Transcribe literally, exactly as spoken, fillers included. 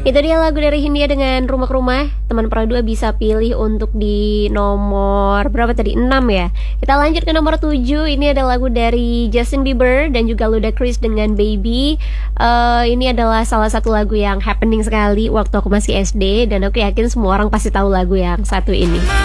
Itu dia lagu dari Hindia dengan Rumah ke Rumah. Teman Pro dua bisa pilih untuk di nomor berapa tadi? enam ya. Kita lanjut ke nomor tujuh. Ini ada lagu dari Justin Bieber dan juga Ludacris dengan Baby. uh, Ini adalah salah satu lagu yang happening sekali waktu aku masih S D, dan aku yakin semua orang pasti tahu lagu yang satu ini.